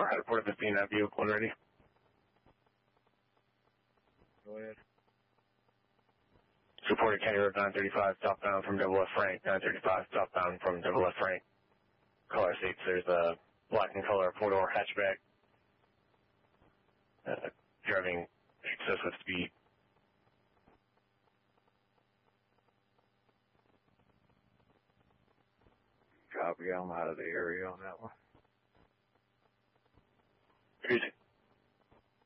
4, I report if being that vehicle when ready. Go ahead. Supported County Road 935 southbound from Double F Frank, 935 southbound from Double F Frank. Caller states there's a black in color 4-door hatchback driving excessive speed. Copy, I'm out of the area on that one.